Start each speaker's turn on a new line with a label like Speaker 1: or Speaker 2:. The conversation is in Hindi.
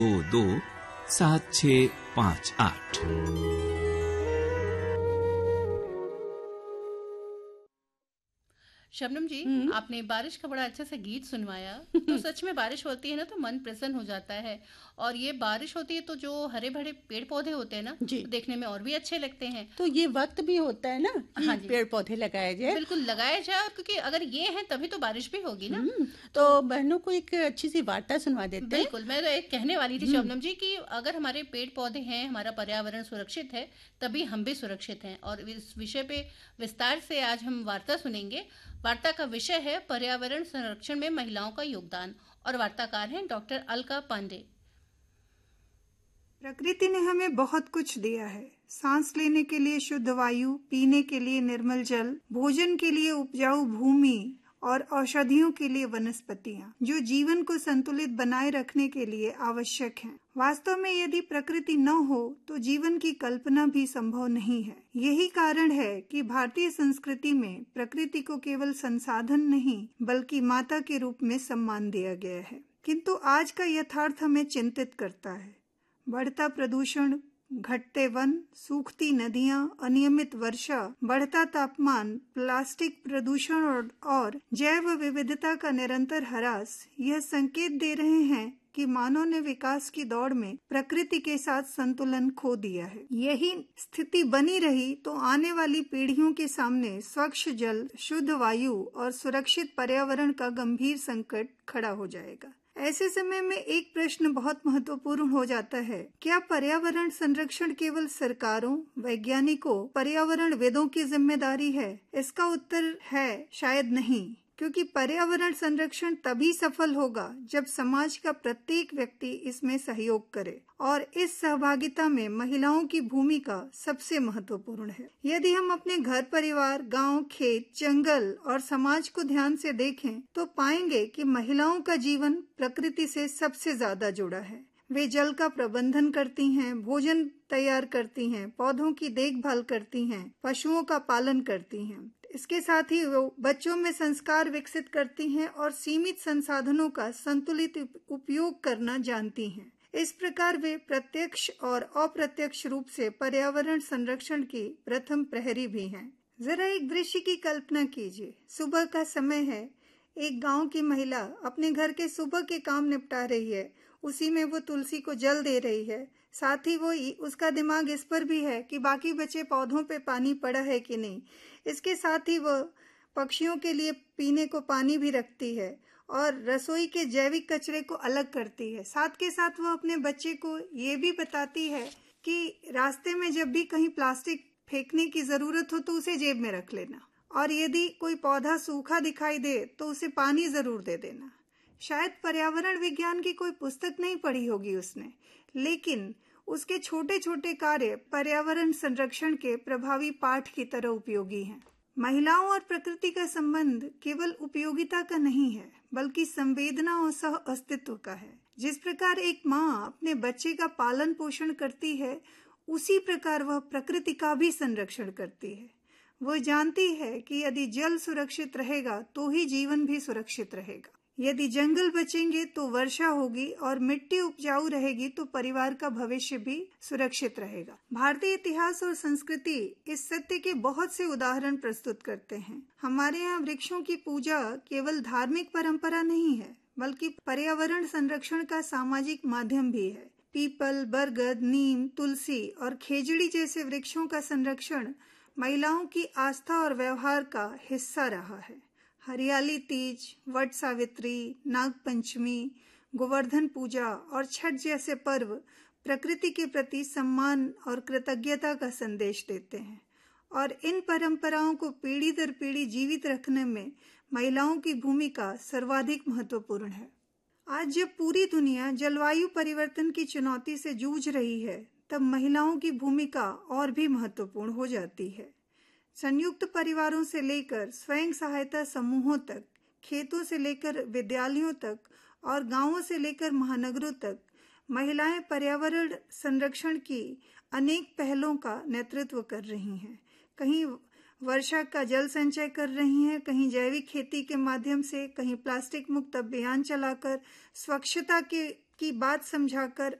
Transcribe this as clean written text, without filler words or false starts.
Speaker 1: 227658।
Speaker 2: शबनम जी, आपने बारिश का बड़ा अच्छे से गीत सुनवाया। तो सच में बारिश होती है ना तो मन प्रसन्न हो जाता है। और ये बारिश होती है तो जो हरे भरे पेड़ पौधे होते हैं ना
Speaker 3: जी।
Speaker 2: तो देखने में और भी अच्छे लगते हैं।
Speaker 3: तो ये वक्त भी होता है ना कि
Speaker 2: हाँ जी,
Speaker 3: पेड़ पौधे लगाए जाए।
Speaker 2: बिल्कुल लगाया जाए, और क्योंकि अगर ये है तभी तो बारिश भी होगी ना।
Speaker 3: तो बहनों को एक अच्छी सी वार्ता सुनवा देते हैं।
Speaker 2: बिल्कुल, मैं एक कहने वाली थी शबनम जी कि अगर हमारे पेड़ पौधे हैं, हमारा पर्यावरण सुरक्षित है, तभी हम भी सुरक्षित हैं। और इस विषय पे विस्तार से आज हम वार्ता सुनेंगे। वार्ता का विषय है पर्यावरण संरक्षण में महिलाओं का योगदान, और वार्ताकार हैं डॉक्टर अलका पांडे।
Speaker 4: प्रकृति ने हमें बहुत कुछ दिया है। सांस लेने के लिए शुद्ध वायु, पीने के लिए निर्मल जल, भोजन के लिए उपजाऊ भूमि और औषधियों के लिए वनस्पतियां, जो जीवन को संतुलित बनाए रखने के लिए आवश्यक हैं। वास्तव में यदि प्रकृति न हो तो जीवन की कल्पना भी संभव नहीं है। यही कारण है कि भारतीय संस्कृति में प्रकृति को केवल संसाधन नहीं बल्कि माता के रूप में सम्मान दिया गया है। किंतु आज का यथार्थ हमें चिंतित करता है। बढ़ता प्रदूषण, घटते वन, सूखती नदियां, अनियमित वर्षा, बढ़ता तापमान, प्लास्टिक प्रदूषण और जैव विविधता का निरंतर ह्रास यह संकेत दे रहे हैं कि मानव ने विकास की दौड़ में प्रकृति के साथ संतुलन खो दिया है। यही स्थिति बनी रही तो आने वाली पीढ़ियों के सामने स्वच्छ जल, शुद्ध वायु और सुरक्षित पर्यावरण का गंभीर संकट खड़ा हो जाएगा। ऐसे समय में एक प्रश्न बहुत महत्वपूर्ण हो जाता है। क्या पर्यावरण संरक्षण केवल सरकारों, वैज्ञानिकों, पर्यावरणविदों की जिम्मेदारी है? इसका उत्तर है शायद नहीं, क्योंकि पर्यावरण संरक्षण तभी सफल होगा जब समाज का प्रत्येक व्यक्ति इसमें सहयोग करे, और इस सहभागिता में महिलाओं की भूमिका सबसे महत्वपूर्ण है। यदि हम अपने घर परिवार, गांव, खेत, जंगल और समाज को ध्यान से देखें तो पाएंगे कि महिलाओं का जीवन प्रकृति से सबसे ज्यादा जुड़ा है। वे जल का प्रबंधन करती हैं, भोजन तैयार करती हैं, पौधों की देखभाल करती हैं, पशुओं का पालन करती हैं। इसके साथ ही वो बच्चों में संस्कार विकसित करती हैं और सीमित संसाधनों का संतुलित उपयोग करना जानती हैं। इस प्रकार वे प्रत्यक्ष और अप्रत्यक्ष रूप से पर्यावरण संरक्षण की प्रथम प्रहरी भी हैं। जरा एक दृश्य की कल्पना कीजिए। सुबह का समय है, एक गांव की महिला अपने घर के सुबह के काम निपटा रही है। उसी में वो तुलसी को जल दे रही है। साथ ही वो उसका दिमाग इस पर भी है कि बाकी बचे पौधों पे पानी पड़ा है कि नहीं। इसके साथ ही वो पक्षियों के लिए पीने को पानी भी रखती है और रसोई के जैविक कचरे को अलग करती है। साथ के साथ वो अपने बच्चे को ये भी बताती है कि रास्ते में जब भी कहीं प्लास्टिक फेंकने की जरूरत हो तो उसे जेब में रख लेना, और यदि कोई पौधा सूखा दिखाई दे तो उसे पानी जरूर दे देना। शायद पर्यावरण विज्ञान की कोई पुस्तक नहीं पढ़ी होगी उसने, लेकिन उसके छोटे छोटे कार्य पर्यावरण संरक्षण के प्रभावी पाठ की तरह उपयोगी हैं। महिलाओं और प्रकृति का संबंध केवल उपयोगिता का नहीं है बल्कि संवेदना और सह अस्तित्व का है। जिस प्रकार एक माँ अपने बच्चे का पालन पोषण करती है, उसी प्रकार वह प्रकृति का भी संरक्षण करती है। वो जानती है कि यदि जल सुरक्षित रहेगा तो ही जीवन भी सुरक्षित रहेगा। यदि जंगल बचेंगे तो वर्षा होगी और मिट्टी उपजाऊ रहेगी तो परिवार का भविष्य भी सुरक्षित रहेगा। भारतीय इतिहास और संस्कृति इस सत्य के बहुत से उदाहरण प्रस्तुत करते हैं। हमारे यहाँ वृक्षों की पूजा केवल धार्मिक परंपरा नहीं है बल्कि पर्यावरण संरक्षण का सामाजिक माध्यम भी है। पीपल, बरगद, नीम, तुलसी और खेजड़ी जैसे वृक्षों का संरक्षण महिलाओं की आस्था और व्यवहार का हिस्सा रहा है। हरियाली तीज, वट सावित्री, नाग पंचमी, गोवर्धन पूजा और छठ जैसे पर्व प्रकृति के प्रति सम्मान और कृतज्ञता का संदेश देते हैं, और इन परंपराओं को पीढ़ी दर पीढ़ी जीवित रखने में महिलाओं की भूमिका सर्वाधिक महत्वपूर्ण है। आज जब पूरी दुनिया जलवायु परिवर्तन की चुनौती से जूझ रही है, तब महिलाओं की भूमिका और भी महत्वपूर्ण हो जाती है। संयुक्त परिवारों से लेकर स्वयं सहायता समूहों तक, खेतों से लेकर विद्यालयों तक और गांवों से लेकर महानगरों तक, महिलाएं पर्यावरण संरक्षण की अनेक पहलों का नेतृत्व कर रही हैं। कहीं वर्षा का जल संचय कर रही हैं, कहीं जैविक खेती के माध्यम से, कहीं प्लास्टिक मुक्त अभियान चलाकर स्वच्छता के की बात समझाकर